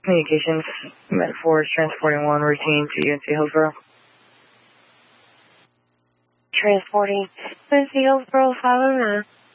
Communications, Met Force, transporting 1 routine to UNC Hillsboro. Transporting UNC Hillsboro 509.